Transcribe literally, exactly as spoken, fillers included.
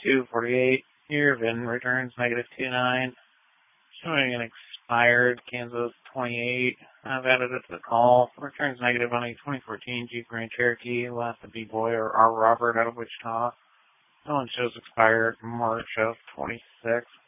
two forty-eight. Year VIN returns negative two nine. Showing an expired Kansas twenty-eight. I've added it to the call. Returns negative on a twenty fourteen Jeep Grand Cherokee. Last a B-Boy or R. Robert out of Wichita. That one shows expired March of twenty-six.